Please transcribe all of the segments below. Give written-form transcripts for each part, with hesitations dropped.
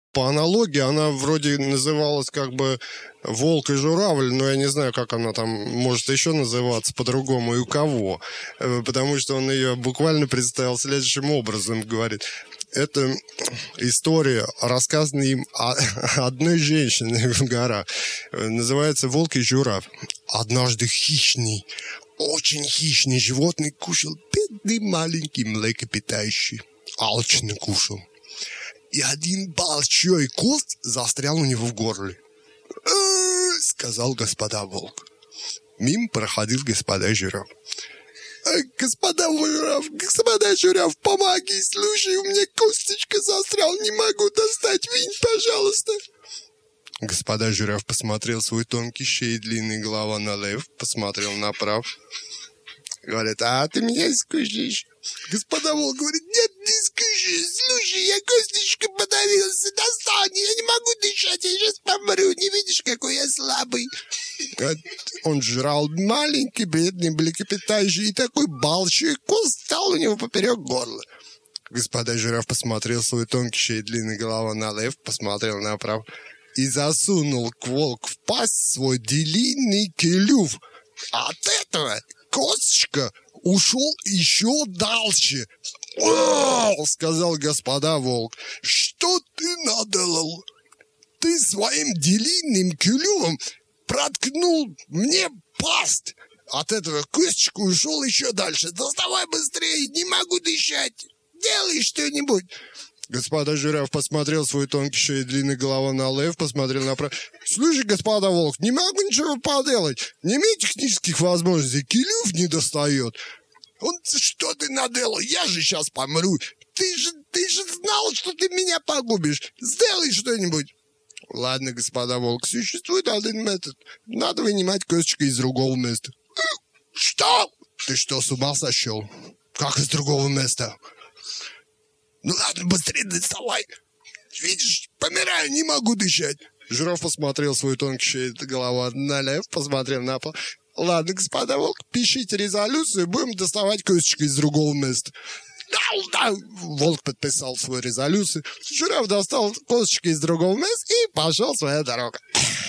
по аналогии, она вроде называлась как бы «Волк и журавль», но я не знаю, как она там может еще называться по-другому и у кого. Потому что он ее буквально представил следующим образом, говорит. Это история, рассказанная им о одной женщине в горах. Называется «Волк и журавль». Однажды хищный, очень хищный животный кушал бедный маленький млекопитающий. Алчно кушал. И один большой куст застрял у него в горле. Сказал господа волк. Мимо проходил господа жираф. Господа жираф, помоги, слушай, у меня косточка застрял, не могу достать, винь, пожалуйста. Господа жираф посмотрел свой тонкий шею, длинный голова налево, посмотрел направо. Говорит, а ты меня скушаешь? Господа волк говорит, нет, не скушаю, слушай, я косточка подавился, достань, я не могу дышать, я сейчас помру, не видишь, какой я слабый. Он жрал маленький, бедный млекопитающий, и такой большой куст стал у него поперек горла. Господа жираф посмотрел свой тонкий шею, длинный голова налево, посмотрел направо и засунул к волку в пасть свой длинный клюв. От этого косточка ушел еще дальше. Сказал господа волк, что ты наделал? Ты своим длинным клювом проткнул мне пасть. От этого косточка ушел еще дальше. Доставай быстрее, не могу дышать. Делай что-нибудь. Господа жираф посмотрел свой тонкий шею, длинный голова налево, посмотрел направо. Слушай, господа волк, не могу ничего поделать. Не имею технических возможностей, клюв не достает. Он, что ты наделал? Я же сейчас помру. Ты же знал, что ты меня погубишь. Сделай что-нибудь. Ладно, господа волк, существует один метод. Надо вынимать косточку из другого места. Что? Ты что, с ума сошел? Как из другого места? Ну ладно, быстрее доставай. Видишь, помираю, не могу дышать. Жираф посмотрел свою тонкий шею, голова налево, посмотрел на пол. Ладно, господа волк, пишите резолюцию, будем доставать косточку из другого места. Да. Волк подписал свою резолюцию. Жираф достал косточку из другого места и пошел своей дорогой.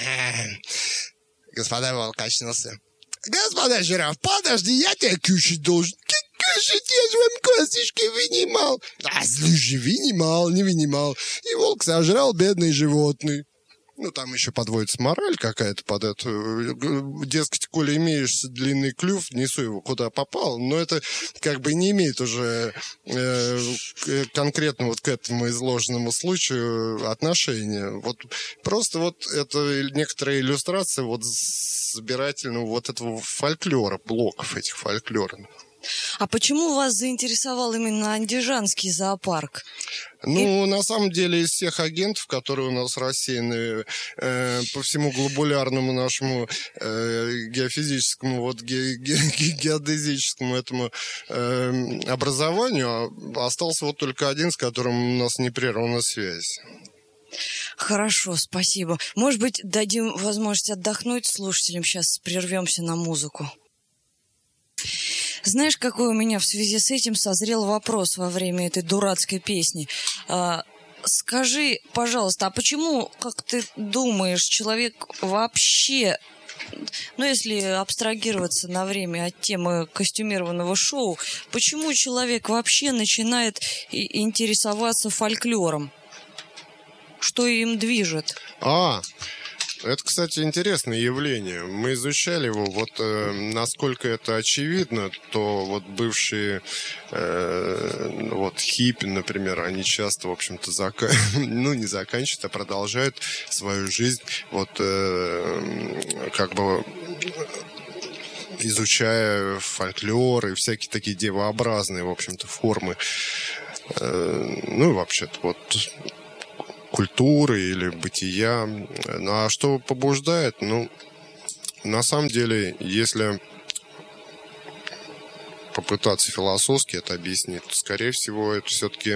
Господа волк очнулся. Господа жираф, подожди, я тебя кушать должен. Кушать, я же вам косточки вынимал. А, слушай, вынимал, не вынимал. И волк сожрал бедный животный. Ну, там еще подводится мораль какая-то под это. Дескать, коли имеешь длинный клюв, несу его куда попал. Но это как бы не имеет уже конкретно вот к этому изложенному случаю отношения. Вот просто вот это некоторая иллюстрация вот собирательного вот этого фольклора, блоков этих фольклорных. А почему вас заинтересовал именно Андижанский зоопарк? Ну, на самом деле, из всех агентов, которые у нас рассеяны по всему глобулярному нашему геофизическому, вот геодезическому этому образованию, остался вот только один, с которым у нас не прервана связь. Хорошо, спасибо. Может быть, дадим возможность отдохнуть слушателям, сейчас прервемся на музыку. Знаешь, какой у меня в связи с этим созрел вопрос во время этой дурацкой песни? Скажи, пожалуйста, а почему, как ты думаешь, человек вообще, ну, если абстрагироваться на время от темы костюмированного шоу, почему человек вообще начинает интересоваться фольклором? Что им движет? Это, кстати, интересное явление. Мы изучали его. Вот насколько это очевидно, то вот бывшие вот хиппи, например, они часто, в общем-то, не заканчивают, а продолжают свою жизнь вот как бы изучая фольклор и всякие такие девообразные, в общем-то, формы. Ну и вообще-то вот культуры или бытия. Ну, а что побуждает? Ну, на самом деле, если попытаться философски это объяснить, то, скорее всего, это все-таки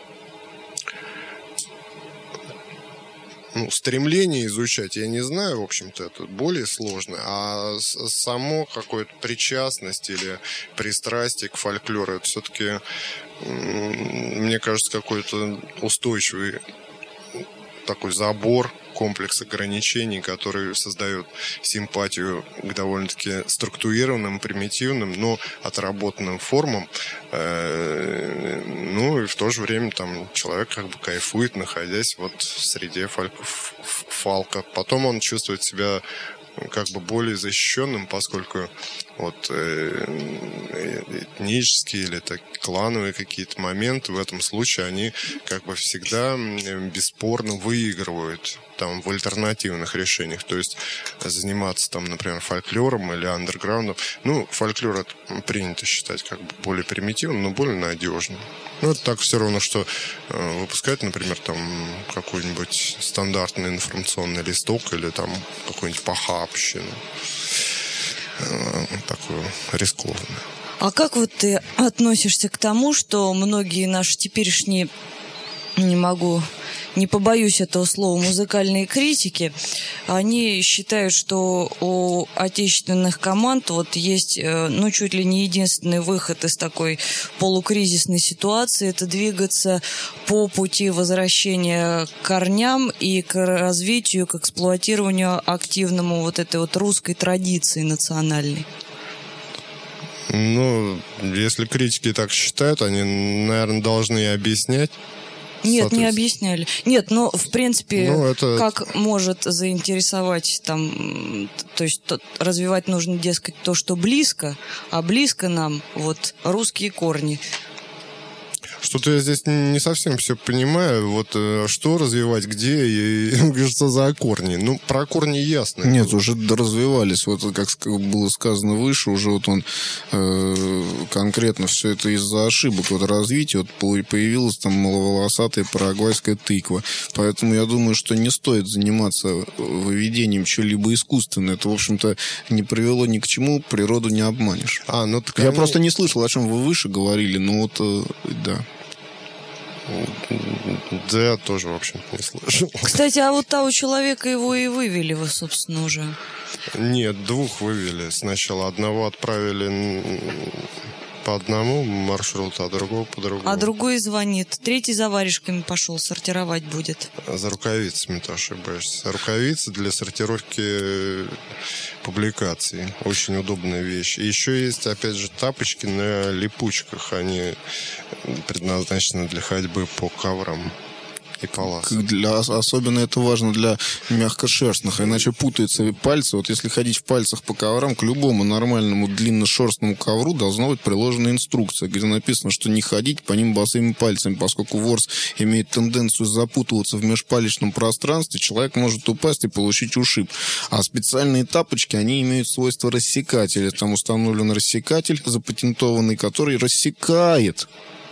стремление изучать, я не знаю, в общем-то, это более сложно, а само какое-то причастность или пристрастие к фольклору, это все-таки, мне кажется, какой-то устойчивый такой забор, комплекс ограничений, который создает симпатию к довольно-таки структурированным, примитивным, но отработанным формам. Ну и в то же время там человек как бы кайфует, находясь вот в среде фолка. Потом он чувствует себя как бы более защищенным, поскольку вот этнические или так, клановые какие-то моменты в этом случае, они как бы всегда бесспорно выигрывают там в альтернативных решениях. То есть заниматься там, например, фольклором или андерграундом. Ну, фольклор это принято считать как бы более примитивным, но более надежным. Ну, это так все равно, что выпускать, например, там какой-нибудь стандартный информационный листок или там какую-нибудь похабщину. Такую рискованную. А как вот ты относишься к тому, что многие наши теперешние, не побоюсь этого слова, музыкальные критики, они считают, что у отечественных команд вот есть, ну, чуть ли не единственный выход из такой полукризисной ситуации, это двигаться по пути возвращения к корням и к развитию, к эксплуатированию активному вот этой вот русской традиции национальной. Ну, если критики так считают, они, наверное, должны и объяснять. Нет, не объясняли. Нет, но в принципе, это... как может заинтересовать там, то есть развивать нужно, дескать, то, что близко, а близко нам вот русские корни. Что-то я здесь не совсем все понимаю. Вот что развивать, где и что за корни. Ну, про корни ясно. Нет, уже развивались. Вот как было сказано выше, уже вот он конкретно все это из-за ошибок вот развития. Вот появилась там маловолосатая парагвайская тыква. Поэтому я думаю, что не стоит заниматься выведением чего-либо искусственного. Это, в общем-то, не привело ни к чему, природу не обманешь. Ну, так я просто не слышал, о чем вы выше говорили, но вот, да. Да, я тоже, в общем-то, не слышал. Кстати, а вот того человека его и вывели вы, собственно, уже. Нет, двух вывели. Сначала одного отправили по одному маршруту, а другого по другому. А другой звонит. Третий за варежками пошел, сортировать будет. За рукавицами, ты ошибаешься. Рукавицы для сортировки публикаций. Очень удобная вещь. И еще есть, опять же, тапочки на липучках. Они предназначены для ходьбы по коврам и паласам. Особенно это важно для мягкошерстных, иначе путаются пальцы. Вот если ходить в пальцах по коврам, к любому нормальному длинношерстному ковру должна быть приложена инструкция, где написано, что не ходить по ним босыми пальцами, поскольку ворс имеет тенденцию запутываться в межпалечном пространстве, человек может упасть и получить ушиб. А специальные тапочки, они имеют свойство рассекателя. Там установлен рассекатель запатентованный, который рассекает.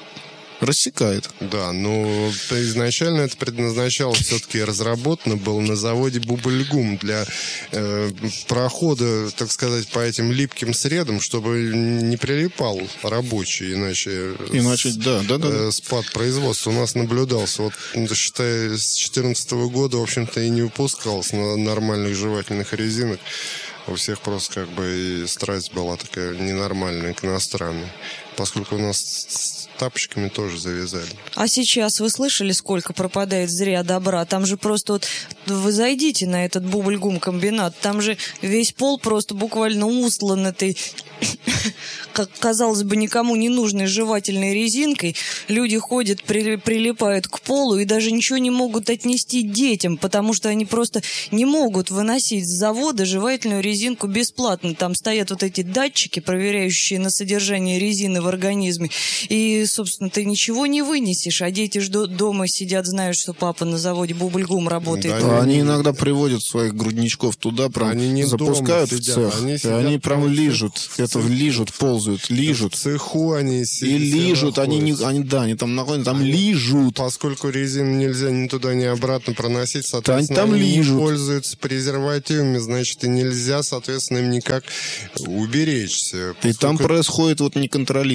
Да, но изначально это предназначалось, все-таки разработано было на заводе Бубльгум для прохода, так сказать, по этим липким средам, чтобы не прилипал рабочий, иначе да. Спад производства у нас наблюдался. Вот, считай, с 2014 года, в общем-то, и не выпускалось на нормальных жевательных резинок. У всех просто как бы и страсть была такая ненормальная к иностранной. Поскольку у нас с тапочками тоже завязали. А сейчас вы слышали, сколько пропадает зря добра? Там же просто вот вы зайдите на этот бубльгум-комбинат, там же весь пол просто буквально устлан этой, как казалось бы, никому не нужной жевательной резинкой. Люди ходят, прилипают к полу и даже ничего не могут отнести детям, потому что они просто не могут выносить с завода жевательную резинку бесплатно. Там стоят вот эти датчики, проверяющие на содержание резины в организме. И, собственно, ты ничего не вынесешь, а дети же дома сидят, знают, что папа на заводе Бубльгум работает. Да, они иногда приводят своих грудничков туда, прям они запускают в цех, и они прям лижут, ползают, лижут. В цеху они сидят. И лижут, они там находятся, там лижут. Поскольку резину нельзя ни туда, ни обратно проносить, соответственно, там они лижут. Не пользуются презервативами, значит, и нельзя, соответственно, им никак уберечься. И там происходит вот неконтролируемое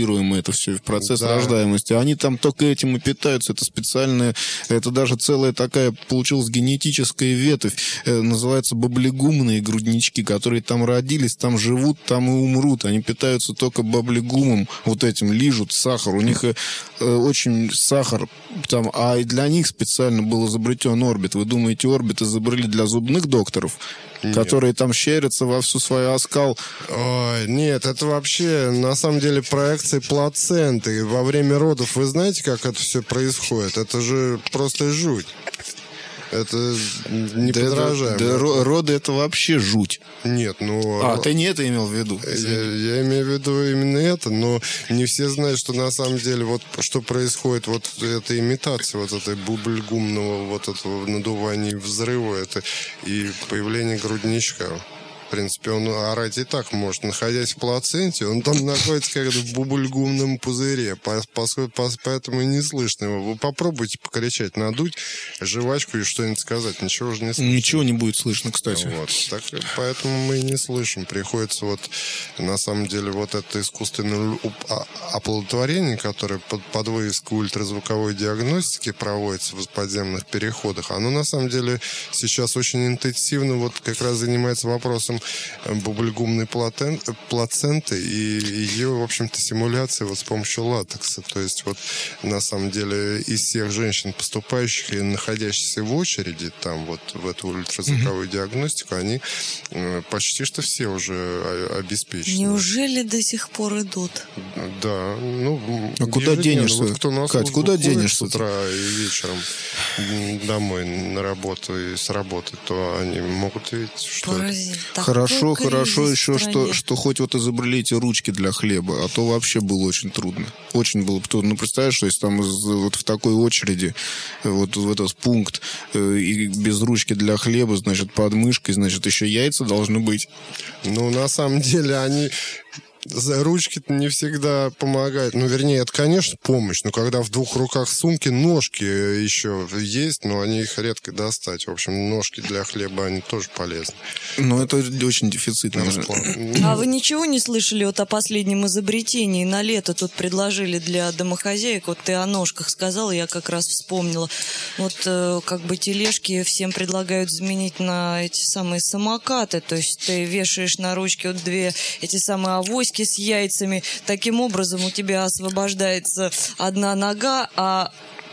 контролируемо это все, процесс рождаемости. Они там только этим и питаются. Это специальная, это даже целая такая, получилась генетическая ветвь. Называется баблигумные груднички, которые там родились, там живут, там и умрут. Они питаются только баблигумом, вот этим, лижут сахар. У них очень сахар там, а и для них специально был изобретен орбит. Вы думаете, орбит изобрели для зубных докторов? Нет. Которые там щерятся во всю свою оскал. Ой, нет, это вообще на самом деле проекции плаценты. Во время родов вы знаете, как это все происходит? Это же просто жуть. Это неподражаемо. Роды это вообще жуть. Нет, ну... ты не это имел в виду? Я имею в виду именно это, но не все знают, что на самом деле вот что происходит, вот эта имитация вот этой бубльгумного вот этого надувания взрыва, это и появление грудничка. В принципе, он орать и так может. Находясь в плаценте, он там находится как-то в бубльгумном пузыре, поэтому и не слышно его. Вы попробуйте покричать, надуть жвачку и что-нибудь сказать. Ничего же не слышно. Ничего не будет слышно, кстати. Вот. Так, поэтому мы и не слышим. Приходится вот, на самом деле, вот это искусственное оплодотворение, которое под вывеску ультразвуковой диагностики проводится в подземных переходах, оно, на самом деле, сейчас очень интенсивно вот как раз занимается вопросом бубльгумной плаценты и ее, в общем-то, симуляции вот с помощью латекса. То есть вот на самом деле из всех женщин, поступающих и находящихся в очереди там вот в эту ультразвуковую диагностику, они почти что все уже обеспечены. Неужели до сих пор идут? Да. Ну, а куда денешься? Вот кто Кать, куда денешься? С утра и вечером домой на работу и с работы, то они могут видеть, что... Хорошо еще, что хоть вот изобрели эти ручки для хлеба, а то вообще было очень трудно. Очень было трудно. Ну, представляешь, что если там вот в такой очереди, вот в этот пункт, и без ручки для хлеба, значит, под мышкой, значит, еще яйца должны быть. Ну, на самом деле, они... Ручки-то не всегда помогают. Ну, вернее, это, конечно, помощь. Но когда в двух руках сумки, ножки еще есть, но они их редко достать. В общем, ножки для хлеба, они тоже полезны. Но это очень дефицитно. А вы ничего не слышали вот о последнем изобретении? На лето тут предложили для домохозяек. Вот ты о ножках сказала, я как раз вспомнила. Вот как бы тележки всем предлагают заменить на эти самые самокаты. То есть ты вешаешь на ручки вот две эти самые авоськи с яйцами. Таким образом у тебя освобождается одна нога,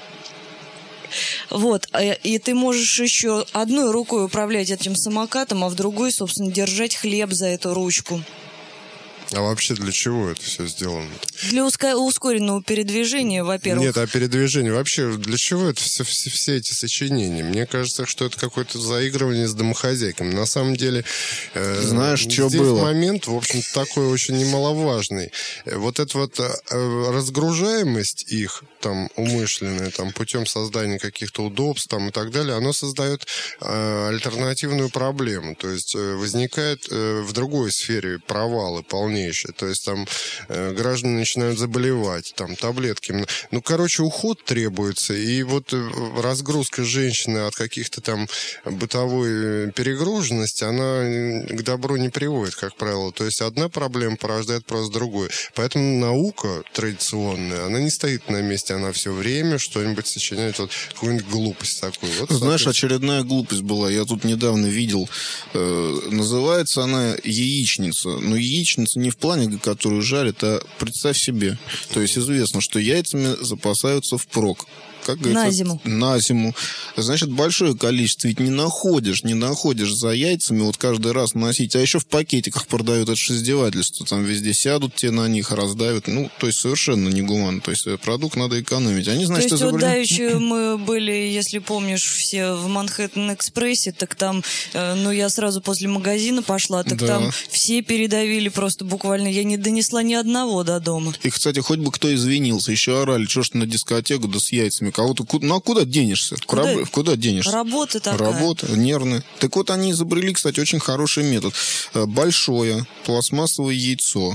и ты можешь еще одной рукой управлять этим самокатом, а в другой, собственно, держать хлеб за эту ручку. А вообще для чего это все сделано? Для ускоренного передвижения, во-первых. Нет, а передвижение вообще для чего это все эти сочинения? Мне кажется, что это какое-то заигрывание с домохозяйками. На самом деле, знаешь, что здесь было? Момент, в общем, такой очень немаловажный. Вот эта вот разгружаемость их, там, умышленная, там, путем создания каких-то удобств, там, и так далее, оно создает альтернативную проблему. То есть возникает в другой сфере провалы полнейшие. То есть там граждане начинают заболевать, там таблетки. Ну, короче, уход требуется. И вот разгрузка женщины от каких-то там бытовой перегруженности, она к добру не приводит, как правило. То есть одна проблема порождает просто другую. Поэтому наука традиционная, она не стоит на месте, она все время что-нибудь сочиняет, вот какую-нибудь глупость такую. Вот, знаешь, очередная глупость была. Я тут недавно видел. Называется она яичница. Но яичница не в плане, которую жарят, а представь себе. То есть известно, что яйцами запасаются впрок. Как говорится, на зиму. Значит, большое количество ведь не находишь за яйцами вот каждый раз носить. А еще в пакетиках продают, это же издевательство. Там везде сядут те на них, раздавят. Ну, то есть совершенно негуманно. То есть продукт надо экономить. Они, значит, то есть вот давеча мы были, если помнишь, все в Манхэттен-экспрессе, так там, я сразу после магазина пошла, так там все передавили просто буквально. Я не донесла ни одного до дома. И, кстати, хоть бы кто извинился. Еще орали, что ж на дискотеку, да с яйцами. Кого-то, а куда денешься? Куда денешься? Работа такая. Работа, нервная. Так вот, они изобрели, кстати, очень хороший метод. Большое пластмассовое яйцо.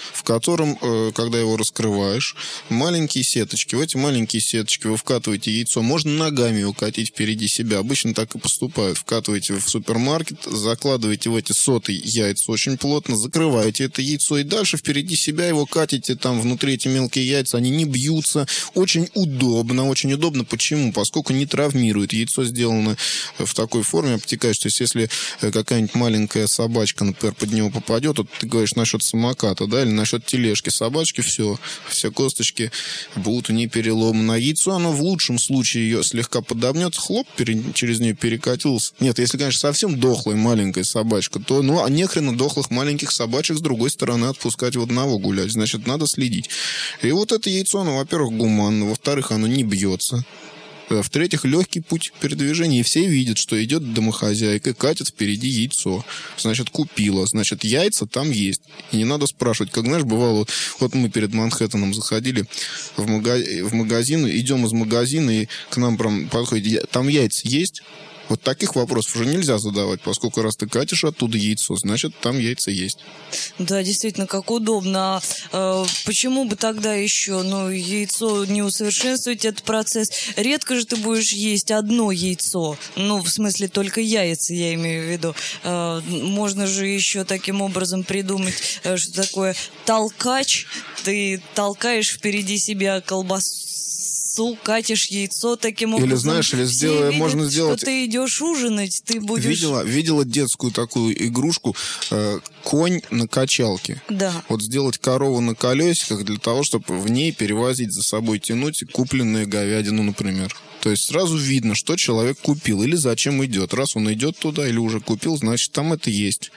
в котором, когда его раскрываешь, маленькие сеточки. В эти маленькие сеточки вы вкатываете яйцо. Можно ногами его катить впереди себя. Обычно так и поступают. Вкатываете в супермаркет, закладываете в эти соты яйца очень плотно, закрываете это яйцо и дальше впереди себя его катите. Там внутри эти мелкие яйца, они не бьются. Очень удобно. Очень удобно. Почему? Поскольку не травмирует. Яйцо сделано в такой форме обтекающей. То есть, если какая-нибудь маленькая собачка, например, под него попадет, вот ты говоришь насчет самоката, да, или насчет тележки собачки, все косточки будут у нее переломаны. А яйцо, оно в лучшем случае ее слегка подомнет, хлоп, через нее перекатился. Нет, если, конечно, совсем дохлая маленькая собачка, то, а нехрена дохлых маленьких собачек с другой стороны отпускать в одного гулять. Значит, надо следить. И вот это яйцо, оно, во-первых, гуманно, во-вторых, оно не бьется. В-третьих, легкий путь передвижения. И все видят, что идет домохозяйка, катит впереди яйцо. Значит, купила. Значит, яйца там есть. И не надо спрашивать. Как, знаешь, бывало, вот мы перед Манхэттеном заходили в магазин, идем из магазина, и к нам прям подходит, там яйца есть? Вот таких вопросов уже нельзя задавать, поскольку раз ты катишь оттуда яйцо, значит, там яйца есть. Да, действительно, как удобно. Почему бы тогда еще, яйцо не усовершенствовать этот процесс? Редко же ты будешь есть одно яйцо. В смысле, только яйца, я имею в виду. Можно же еще таким образом придумать, что такое толкач. Ты толкаешь впереди себя колбасу, катишь яйцо таким образом. Или, знаешь, можно сделать... что ты идешь ужинать, ты будешь... Видела детскую такую игрушку «Конь на качалке». Да. Вот сделать корову на колесиках для того, чтобы в ней перевозить за собой, тянуть купленную говядину, например. То есть сразу видно, что человек купил или зачем идет. Раз он идет туда или уже купил, значит, там это есть.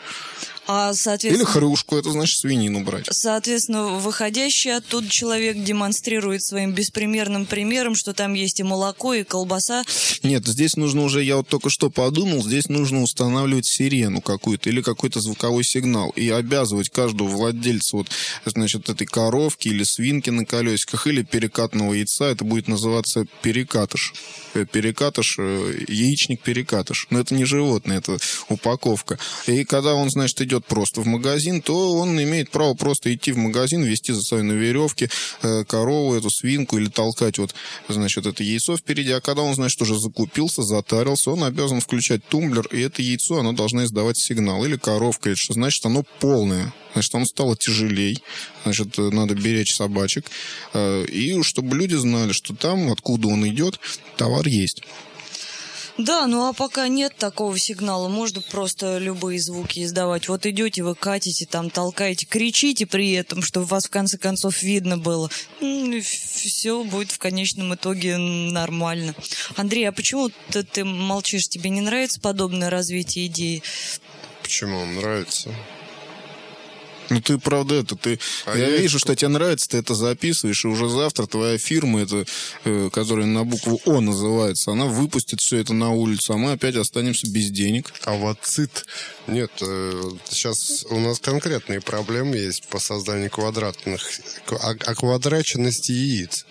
Или хрюшку, это значит свинину брать. Соответственно, выходящий оттуда человек демонстрирует своим беспримерным примером, что там есть и молоко, и колбаса. Нет, здесь нужно уже, я вот только что подумал, здесь нужно устанавливать сирену какую-то или какой-то звуковой сигнал и обязывать каждого владельца этой коровки или свинки на колесиках или перекатного яйца, это будет называться перекатыш. Перекатыш, яичник-перекатыш. Но это не животное, это упаковка. И когда он, значит, идет просто в магазин, то он имеет право просто идти в магазин, вести за собой на веревке корову, эту свинку или толкать это яйцо впереди. А когда он, значит, уже закупился, затарился, он обязан включать тумблер, и это яйцо, оно должно издавать сигнал. Или коровка, или что значит, оно полное. Значит, оно стало тяжелей. Значит, надо беречь собачек. И чтобы люди знали, что там, откуда он идет, товар есть. Да, а пока нет такого сигнала, можно просто любые звуки издавать. Вот идете, вы катите, там толкаете, кричите при этом, чтобы вас в конце концов видно было. Все будет в конечном итоге нормально. Андрей, а почему ты молчишь? Тебе не нравится подобное развитие идеи? Почему? Нравится. Ты, правда, я вижу, что тебе нравится, ты это записываешь, и уже завтра твоя фирма, которая на букву О называется, она выпустит все это на улицу, а мы опять останемся без денег. Нет, сейчас у нас конкретные проблемы есть по созданию оквадраченности яиц.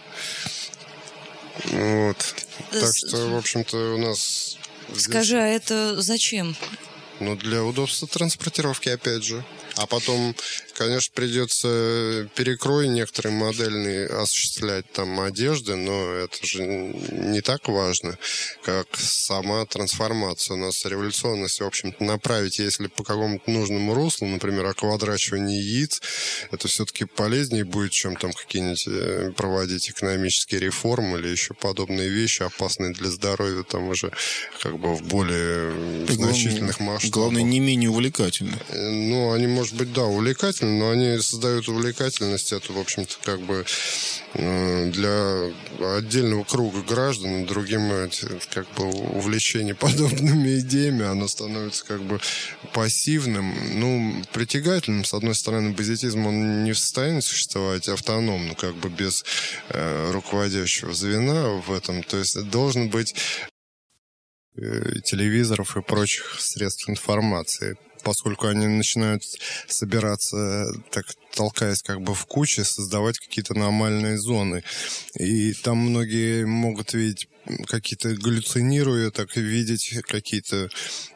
Так что, в общем-то, у нас... Скажи, а это зачем? Для удобства транспортировки, опять же. А потом, конечно, придется перекрой некоторые модельные осуществлять там одежды, но это же не так важно, как сама трансформация. У нас революционность, в общем-то, направить, если по какому-то нужному руслу, например, оквадрачивание яиц, это все-таки полезнее будет, чем там какие-нибудь проводить экономические реформы или еще подобные вещи, опасные для здоровья, там уже в более значительных масштабах. Главное, не менее увлекательно. Они, может быть, да, увлекательны, но они создают увлекательность, это, в общем-то, для отдельного круга граждан, другим увлечение подобными идеями, оно становится пассивным, притягательным. С одной стороны, позитивизм, он не в состоянии существовать автономно, без руководящего звена в этом. То есть должен быть телевизоров и прочих средств информации. Поскольку они начинают собираться, толкаясь в куче, создавать какие-то аномальные зоны. И там многие могут видеть какие-то галлюцинируя, так и видеть какие-то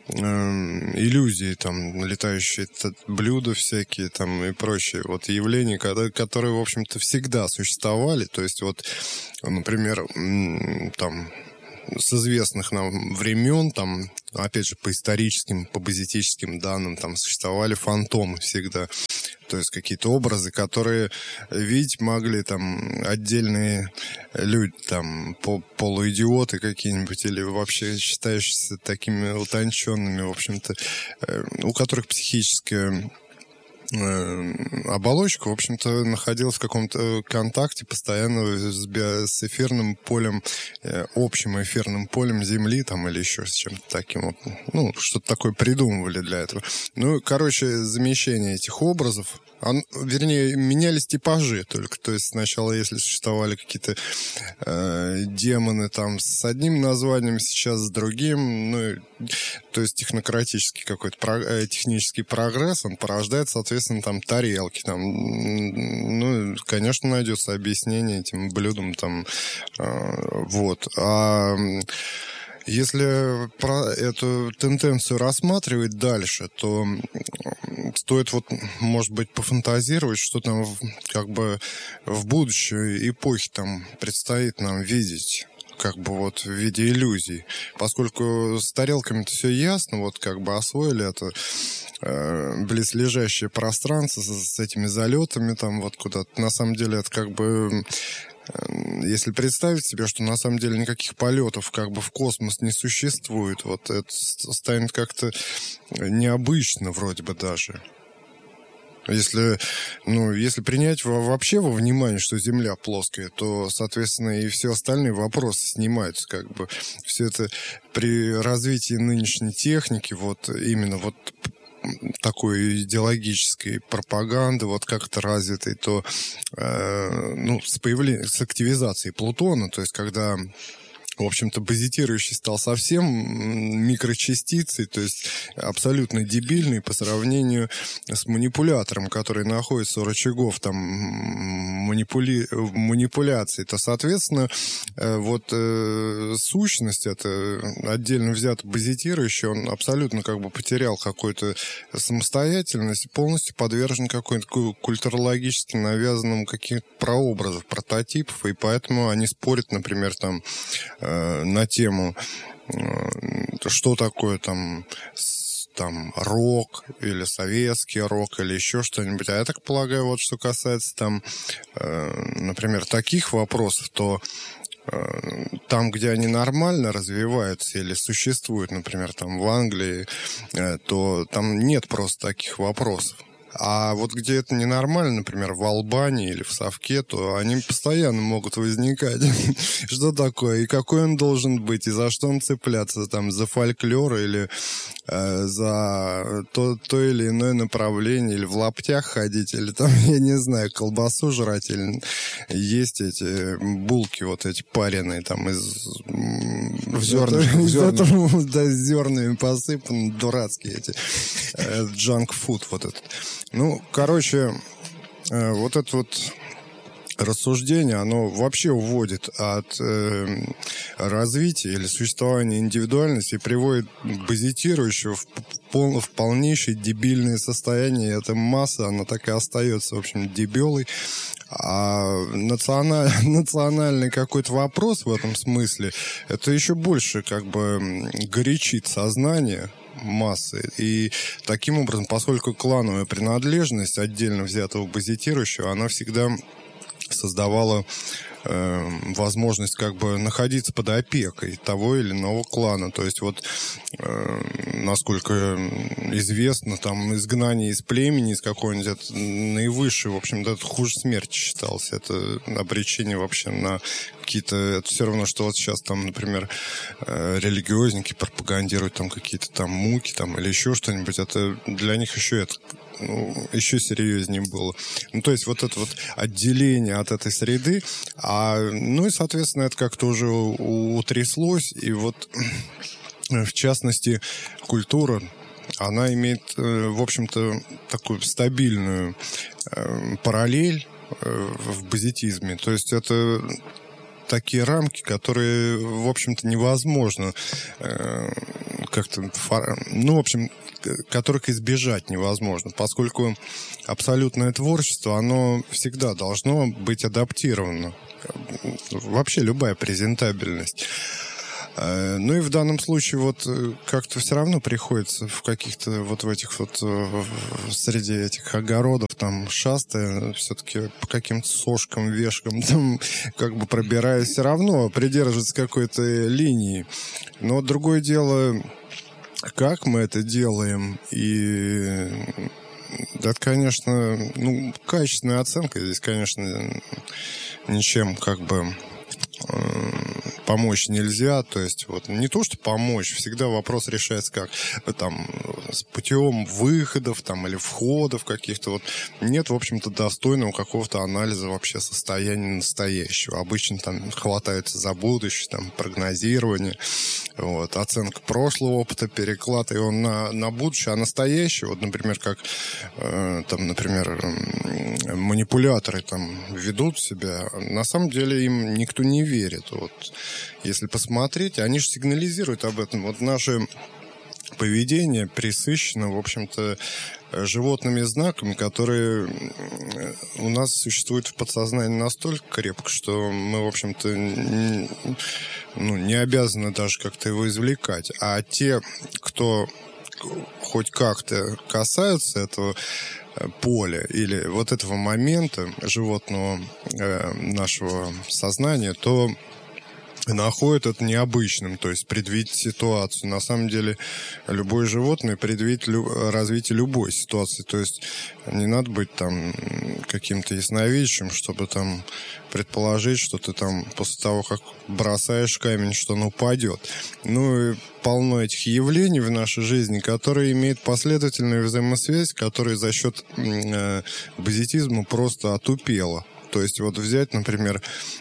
иллюзии, там, летающие блюда всякие, там, и прочие вот явления, которые, в общем-то, всегда существовали. То есть, вот, например, там, с известных нам времен, там, опять же, по историческим, по базитическим данным, там существовали фантомы всегда. То есть какие-то образы, которые видеть могли там отдельные люди, там полуидиоты какие-нибудь, или вообще считающиеся такими утонченными, в общем-то, у которых психическая оболочка, в общем-то, находилась в каком-то контакте постоянно с эфирным полем, общим эфирным полем Земли, там, или еще с чем-то таким вот. Ну, что-то такое придумывали для этого. Ну, короче, замещение этих образов, вернее, менялись типажи только. То есть сначала, если существовали какие-то демоны там с одним названием, сейчас с другим, ну, то есть технократический какой-то технический прогресс, он порождает, соответственно, там тарелки, там, ну, конечно, найдется объяснение этим блюдам, там, вот. А если про эту тенденцию рассматривать дальше, то стоит вот, может быть, пофантазировать, что там как бы в будущей эпохе там предстоит нам видеть, как бы вот в виде иллюзий. Поскольку с тарелками-то все ясно, вот как бы освоили это близлежащее пространство с этими залетами там вот куда-то. На самом деле это как бы... Если представить себе, что на самом деле никаких полетов как бы в космос не существует, вот это станет как-то необычно вроде бы даже. Если принять вообще во внимание, что Земля плоская, то, соответственно, и все остальные вопросы снимаются, как бы. Все это при развитии нынешней техники, вот именно вот такой идеологической пропаганды, вот как-то развитой, то с активизацией Плутона, то есть когда, в общем-то, базитирующий стал совсем микрочастицей, то есть абсолютно дебильный по сравнению с манипулятором, который находится у рычагов там манипуляции, то, соответственно, сущность, это отдельно взят базитирующий, он абсолютно как бы потерял какую-то самостоятельность, полностью подвержен какой-то культурологически навязанным каким-то прообразов, прототипов, и поэтому они спорят, например, там, на тему, что такое там рок, или советский рок, или еще что-нибудь. А я так полагаю, вот что касается там, например, таких вопросов, то там, где они нормально развиваются или существуют, например, там в Англии, то там нет просто таких вопросов. А вот где это ненормально, например, в Албании или в Совке, то они постоянно могут возникать. Что такое? И какой он должен быть? И за что он цепляться? Там, за фольклор или за то или иное направление? Или в лаптях ходить? Или там, я не знаю, колбасу жрать? Или есть эти булки вот эти пареные там из зернышках. Да, зернами посыпаны, дурацкие эти. Джанк-фуд вот этот. Ну, короче, вот это вот рассуждение, оно вообще уводит от развития или существования индивидуальности и приводит базитирующего в полнейшее дебильное состояние. Эта масса, она так и остается, в общем, дебелой. А национальный какой-то вопрос в этом смысле, это еще больше как бы горячит сознание массы. И таким образом, поскольку клановая принадлежность отдельно взятого базитирующего, она всегда создавала возможность как бы находиться под опекой того или иного клана. То есть вот, насколько известно, там изгнание из племени, из какой-нибудь, это наивысшее, в общем-то, это хуже смерти считалось. Это обречение вообще на какие-то... Это все равно, что вот сейчас там, например, религиозники пропагандируют там какие-то там муки там, или еще что-нибудь. Это для них еще это... еще серьезнее было. Ну, то есть вот это вот отделение от этой среды, ну и, соответственно, это как-то уже утряслось, и вот, в частности, культура, она имеет, в общем-то, такую стабильную параллель в базитизме. То есть это такие рамки, которые, в общем-то, невозможно как-то, ну, в общем, которых избежать невозможно, поскольку абсолютное творчество, оно всегда должно быть адаптировано. Вообще любая презентабельность. Ну и в данном случае вот как-то все равно приходится в каких-то вот в этих вот среди этих огородов там шастая, все-таки по каким-то сошкам, вешкам там как бы пробираясь, все равно придерживаться какой-то линии. Но другое дело, как мы это делаем, и это, конечно, ну, качественная оценка здесь, конечно, ничем как бы помочь нельзя, то есть вот не то, что помочь, всегда вопрос решается как там с путем выходов там или входов каких-то вот нет, в общем-то, достойного какого-то анализа вообще состояния настоящего. Обычно там хватаются за будущее, там прогнозирование, вот, оценка прошлого опыта, переклад его на будущее, а настоящее, вот, например, как там, например, манипуляторы там ведут себя, на самом деле им никто не верит. Вот, если посмотреть, они же сигнализируют об этом. Вот наше поведение пресыщено, в общем-то, животными знаками, которые у нас существуют в подсознании настолько крепко, что мы, в общем-то, не обязаны даже как-то его извлекать. А те, кто хоть как-то касаются этого поля или вот этого момента животного нашего сознания, то находят это необычным, то есть предвидеть ситуацию. На самом деле любое животное предвидит развитие любой ситуации, то есть не надо быть там каким-то ясновидящим, чтобы там предположить, что ты там после того, как бросаешь камень, что он упадет. Ну и полно этих явлений в нашей жизни, которые имеют последовательную взаимосвязь, которые за счет базитизма просто отупело. То есть вот взять, например,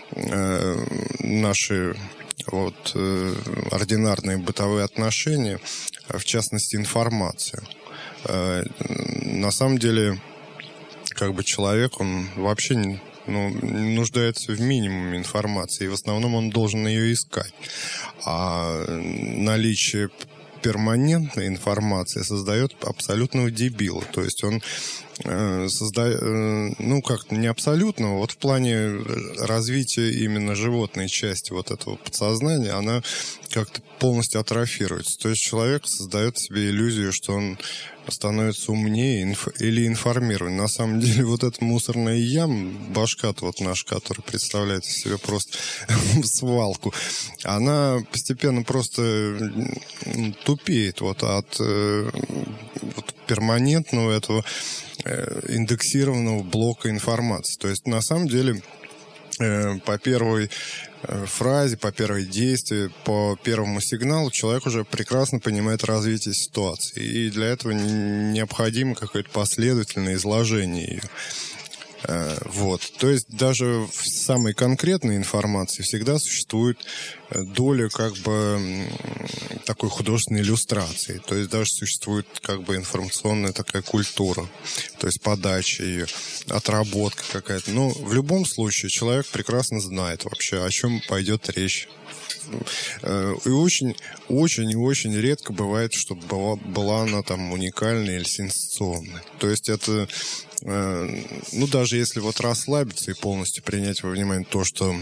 наши вот ординарные бытовые отношения, в частности, информация. На самом деле, как бы человек, он вообще не нуждается в минимуме информации, и в основном он должен ее искать. А наличие перманентной информации создает абсолютного дебила. То есть он создает, как-то не абсолютного, вот в плане развития именно животной части вот этого подсознания, она как-то полностью атрофируется. То есть человек создает себе иллюзию, что он становится умнее или информирован. На самом деле вот эта мусорная яма, башка-то вот наша, которая представляет из себя просто свалку, она постепенно просто тупеет вот от перманентного этого индексированного блока информации. То есть на самом деле по первой фразе, по первой действию, по первому сигналу человек уже прекрасно понимает развитие ситуации. И для этого необходимо какое-то последовательное изложение ее. Вот. То есть даже в самой конкретной информации всегда существует доля как бы такой художественной иллюстрации. То есть даже существует как бы информационная такая культура. То есть подача ее, отработка какая-то. Но в любом случае человек прекрасно знает вообще, о чем пойдет речь. И очень и очень редко бывает, чтобы была она там уникальная или сенсационная. То есть это даже если вот расслабиться и полностью принять во внимание то, что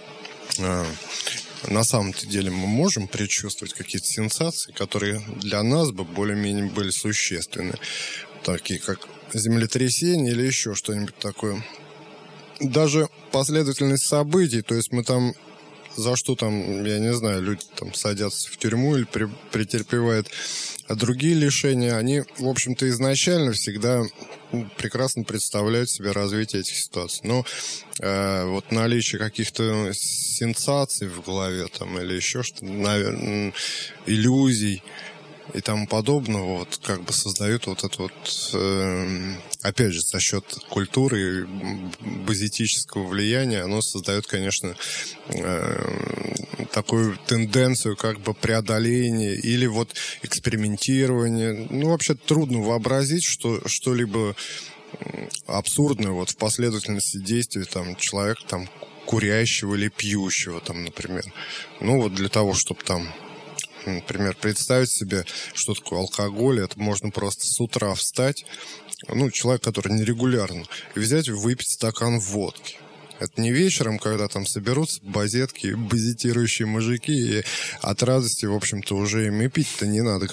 на самом-то деле мы можем предчувствовать какие-то сенсации, которые для нас бы более-менее были существенны, такие как землетрясение или еще что-нибудь такое. Даже последовательность событий, то есть мы там за что там, я не знаю, люди там садятся в тюрьму или претерпевают другие лишения, они, в общем-то, изначально всегда прекрасно представляют себе развитие этих ситуаций. Но вот наличие каких-то сенсаций в голове там или еще что-то, иллюзий и тому подобного, вот как бы создают вот это вот, опять же, за счет культуры и базитического влияния, оно создает, конечно, такую тенденцию как бы преодоления или вот экспериментирования. Вообще трудно вообразить, что что-либо абсурдное вот в последовательности действий там человек там курящего или пьющего, там, например. Ну, вот для того, чтобы там, например, представить себе, что такое алкоголь, это можно просто с утра встать, ну, человек, который нерегулярно, и взять и выпить стакан водки. Это не вечером, когда там соберутся базетки, базитирующие мужики, и от радости, в общем-то, уже им и пить-то не надо,